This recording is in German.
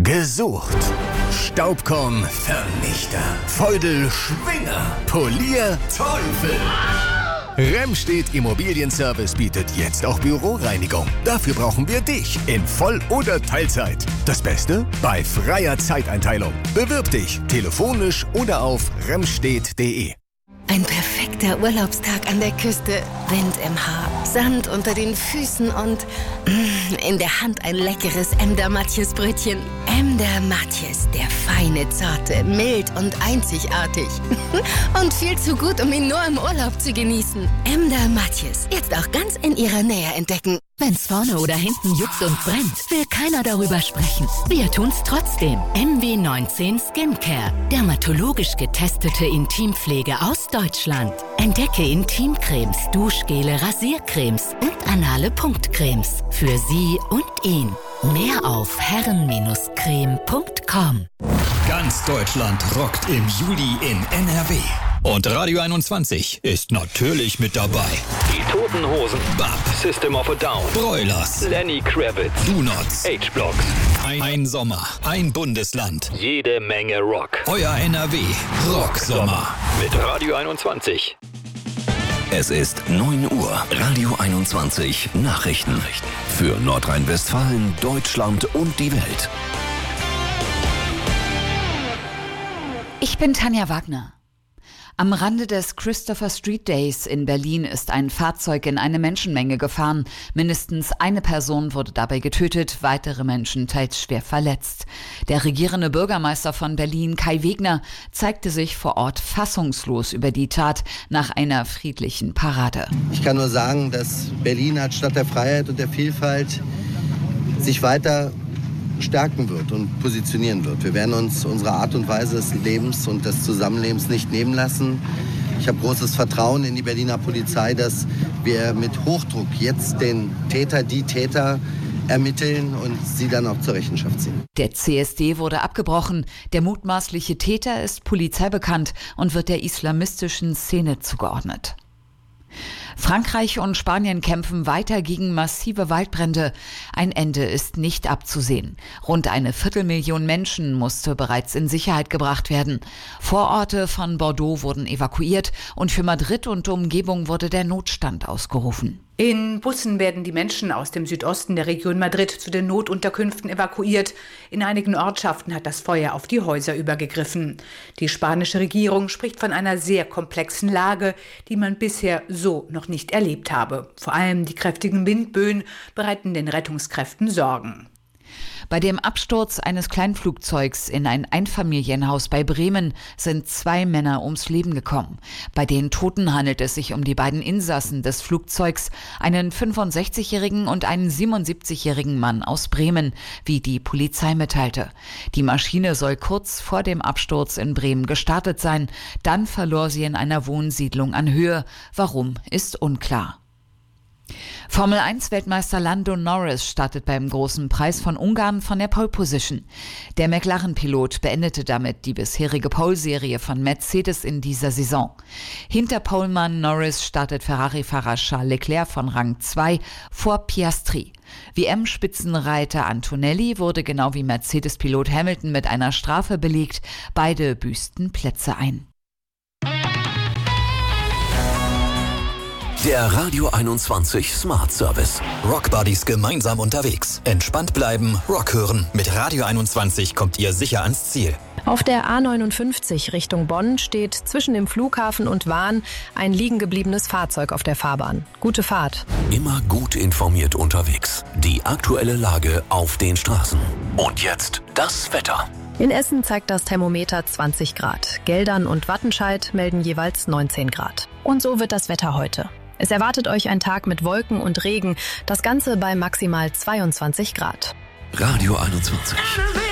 Gesucht. Staubkorn-Vernichter. Feudel-Schwinger. Polier-Teufel. Remstedt Immobilienservice bietet jetzt auch Büroreinigung. Dafür brauchen wir dich in Voll- oder Teilzeit. Das Beste? Bei freier Zeiteinteilung. Bewirb dich telefonisch oder auf remstedt.de. Ein perfekter Urlaubstag an der Küste. Wind im Haar, Sand unter den Füßen und in der Hand ein leckeres Emder Matjes Brötchen. Emder Matjes, der feine, zarte, mild und einzigartig. Und viel zu gut, um ihn nur im Urlaub zu genießen. Emder Matjes, jetzt auch ganz in ihrer Nähe entdecken. Wenn's vorne oder hinten juckt und brennt, will keiner darüber sprechen. Wir tun's trotzdem. MW19 Skincare. Dermatologisch getestete Intimpflege aus Deutschland. Entdecke Intimcremes, Duschgele, Rasiercremes und anale Punktcremes. Für Sie und ihn. Mehr auf herren-creme.com. Ganz Deutschland rockt im Juli in NRW. Und Radio 21 ist natürlich mit dabei. Die Toten Hosen, BAP, System of a Down, Broilers, Lenny Kravitz, Do Nots, H-Blocks. ein Sommer, ein Bundesland. Jede Menge Rock. Euer NRW Rocksommer. Mit Radio 21. Es ist 9 Uhr. Radio 21 Nachrichten. Für Nordrhein-Westfalen, Deutschland und die Welt. Ich bin Tanja Wagner. Am Rande des Christopher Street Days in Berlin ist ein Fahrzeug in eine Menschenmenge gefahren. Mindestens eine Person wurde dabei getötet, weitere Menschen teils schwer verletzt. Der regierende Bürgermeister von Berlin, Kai Wegner, zeigte sich vor Ort fassungslos über die Tat nach einer friedlichen Parade. Ich kann nur sagen, dass Berlin als Stadt der Freiheit und der Vielfalt sich weiter stärken wird und positionieren wird. Wir werden uns unsere Art und Weise des Lebens und des Zusammenlebens nicht nehmen lassen. Ich habe großes Vertrauen in die Berliner Polizei, dass wir mit Hochdruck jetzt den Täter, die Täter ermitteln und sie dann auch zur Rechenschaft ziehen. Der CSD wurde abgebrochen. Der mutmaßliche Täter ist polizeibekannt und wird der islamistischen Szene zugeordnet. Frankreich und Spanien kämpfen weiter gegen massive Waldbrände. Ein Ende ist nicht abzusehen. Rund 250.000 Menschen musste bereits in Sicherheit gebracht werden. Vororte von Bordeaux wurden evakuiert und für Madrid und Umgebung wurde der Notstand ausgerufen. In Bussen werden die Menschen aus dem Südosten der Region Madrid zu den Notunterkünften evakuiert. In einigen Ortschaften hat das Feuer auf die Häuser übergegriffen. Die spanische Regierung spricht von einer sehr komplexen Lage, die man bisher so noch nicht erlebt habe. Vor allem die kräftigen Windböen bereiten den Rettungskräften Sorgen. Bei dem Absturz eines Kleinflugzeugs in ein Einfamilienhaus bei Bremen sind 2 Männer ums Leben gekommen. Bei den Toten handelt es sich um die beiden Insassen des Flugzeugs, einen 65-jährigen und einen 77-jährigen Mann aus Bremen, wie die Polizei mitteilte. Die Maschine soll kurz vor dem Absturz in Bremen gestartet sein. Dann verlor sie in einer Wohnsiedlung an Höhe. Warum, ist unklar. Formel-1-Weltmeister Lando Norris startet beim Großen Preis von Ungarn von der Pole Position. Der McLaren-Pilot beendete damit die bisherige Pole-Serie von Mercedes in dieser Saison. Hinter Polemann Norris startet Ferrari-Fahrer Charles Leclerc von Rang 2 vor Piastri. WM-Spitzenreiter Antonelli wurde genau wie Mercedes-Pilot Hamilton mit einer Strafe belegt. Beide büßten Plätze ein. Der Radio 21 Smart Service. Rock Buddies gemeinsam unterwegs. Entspannt bleiben, Rock hören. Mit Radio 21 kommt ihr sicher ans Ziel. Auf der A59 Richtung Bonn steht zwischen dem Flughafen und Wahn ein liegen gebliebenes Fahrzeug auf der Fahrbahn. Gute Fahrt. Immer gut informiert unterwegs. Die aktuelle Lage auf den Straßen. Und jetzt das Wetter. In Essen zeigt das Thermometer 20 Grad. Geldern und Wattenscheid melden jeweils 19 Grad. Und so wird das Wetter heute. Es erwartet euch ein Tag mit Wolken und Regen, das Ganze bei maximal 22 Grad. Radio 21.